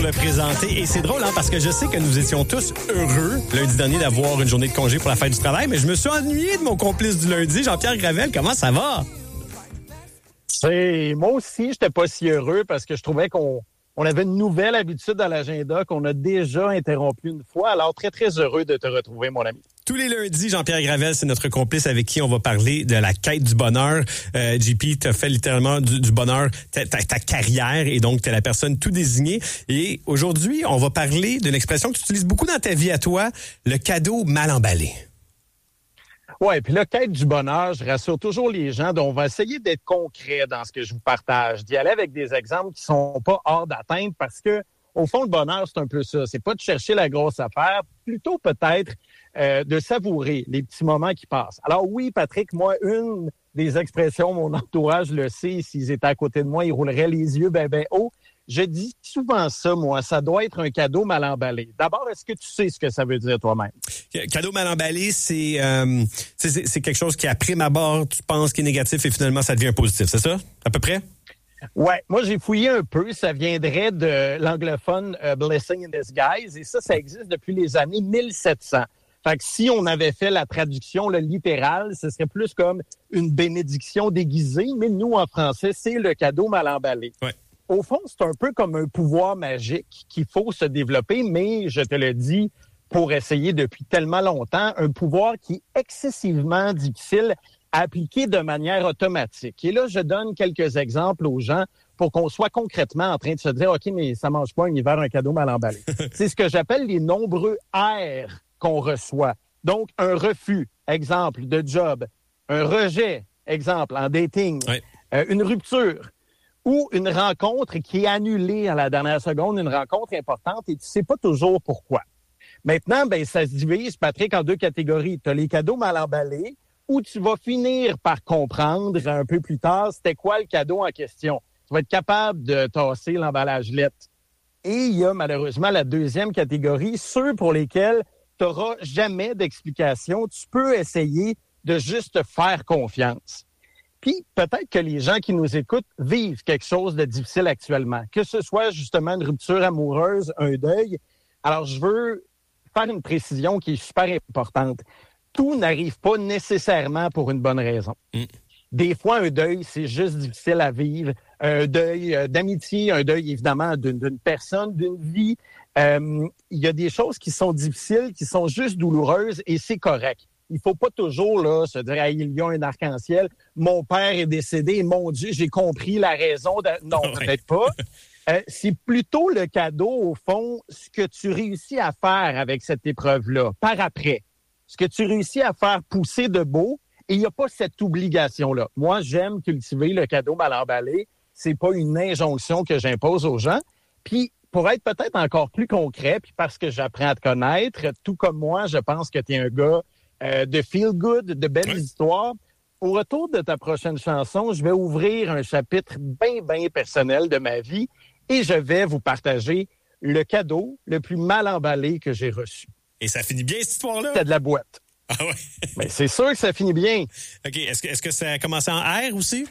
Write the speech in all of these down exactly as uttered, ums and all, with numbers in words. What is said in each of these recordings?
Le présenter. Et c'est drôle, hein, parce que je sais que nous étions tous heureux lundi dernier d'avoir une journée de congé pour la fête du travail, mais je me suis ennuyé de mon complice du lundi, Jean-Pierre Gravel. Comment ça va? C'est, moi aussi, j'étais pas si heureux parce que je trouvais qu'on on avait une nouvelle habitude à l'agenda qu'on a déjà interrompue une fois. Alors, très, très heureux de te retrouver, mon ami. Tous les lundis, Jean-Pierre Gravel, c'est notre complice avec qui on va parler de la quête du bonheur. Euh, J P, t'as fait littéralement du, du bonheur ta, ta, ta carrière et donc t'es la personne tout désignée. Et aujourd'hui, on va parler d'une expression que tu utilises beaucoup dans ta vie à toi, le cadeau mal emballé. Oui, puis la quête du bonheur, je rassure toujours les gens. Donc, on va essayer d'être concret dans ce que je vous partage, d'y aller avec des exemples qui sont pas hors d'atteinte parce que, au fond, le bonheur, c'est un peu ça. C'est pas de chercher la grosse affaire, plutôt peut-être euh, de savourer les petits moments qui passent. Alors oui, Patrick, moi, une des expressions, mon entourage le sait, s'ils étaient à côté de moi, ils rouleraient les yeux ben ben haut. Je dis souvent ça, moi, ça doit être un cadeau mal emballé. D'abord, est-ce que tu sais ce que ça veut dire toi-même? Cadeau mal emballé, c'est, euh, c'est, c'est quelque chose qui, à prime abord, tu penses qu'il est négatif et finalement, ça devient positif, c'est ça, à peu près? Ouais, moi j'ai fouillé un peu, ça viendrait de l'anglophone uh, Blessing in Disguise, et ça, ça existe depuis les années mille sept cents. Fait que si on avait fait la traduction là, littérale, ce serait plus comme une bénédiction déguisée, mais nous, en français, c'est le cadeau mal emballé. Ouais. Au fond, c'est un peu comme un pouvoir magique qu'il faut se développer, mais je te le dis, pour essayer depuis tellement longtemps, un pouvoir qui est excessivement difficile à appliquer de manière automatique. Et là, je donne quelques exemples aux gens pour qu'on soit concrètement en train de se dire « OK, mais ça mange pas un hiver un cadeau mal emballé ». C'est ce que j'appelle les nombreux R qu'on reçoit. Donc, un refus, exemple, de job, un rejet, exemple, en dating, ouais. euh, une rupture, ou une rencontre qui est annulée à la dernière seconde, une rencontre importante, et tu sais pas toujours pourquoi. Maintenant, ben ça se divise, Patrick, en deux catégories. Tu as les cadeaux mal emballés, où tu vas finir par comprendre un peu plus tard c'était quoi le cadeau en question. Tu vas être capable de tasser l'emballage lettre. Et il y a malheureusement la deuxième catégorie, ceux pour lesquels tu n'auras jamais d'explication. Tu peux essayer de juste faire confiance. Puis, peut-être que les gens qui nous écoutent vivent quelque chose de difficile actuellement, que ce soit justement une rupture amoureuse, un deuil. Alors, je veux faire une précision qui est super importante. Tout n'arrive pas nécessairement pour une bonne raison. Mm. Des fois, un deuil, c'est juste difficile à vivre. Un deuil euh, d'amitié, un deuil, évidemment, d'une, d'une personne, d'une vie. Euh, il y a des choses qui sont difficiles, qui sont juste douloureuses, et c'est correct. Il faut pas toujours là se dire hey, il y a un arc-en-ciel, mon père est décédé, mon Dieu, j'ai compris la raison. De... Non, ouais. Peut-être pas. Euh, c'est plutôt le cadeau, au fond, ce que tu réussis à faire avec cette épreuve-là, par après. Ce que tu réussis à faire pousser de beau, et il n'y a pas cette obligation-là. Moi, j'aime cultiver le cadeau mal emballé. C'est pas une injonction que j'impose aux gens. Puis, pour être peut-être encore plus concret, puis parce que j'apprends à te connaître, tout comme moi, je pense que tu es un gars Euh, de feel good, de belles oui. histoires. Au retour de ta prochaine chanson, je vais ouvrir un chapitre bien, bien personnel de ma vie et je vais vous partager le cadeau le plus mal emballé que j'ai reçu. Et ça finit bien, cette histoire-là? C'est de la boîte. Ah ouais? Mais c'est sûr que ça finit bien. OK. Est-ce que, est-ce que ça a commencé en R aussi?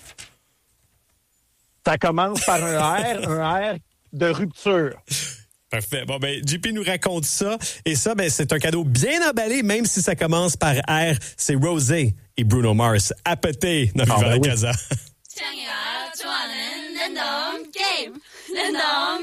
Ça commence par un R, un R de rupture. Parfait. Bon, ben, J P nous raconte ça. Et ça, ben, c'est un cadeau bien emballé, même si ça commence par R. C'est Rosé et Bruno Mars. À péter, dans Viva la Casa.